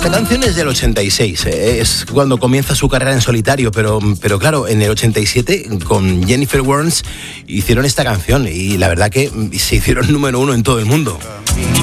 Esta canción es del 86, es cuando comienza su carrera en solitario, pero claro, en el 87 con Jennifer Warnes hicieron esta canción y la verdad que se hicieron número 1 en todo el mundo.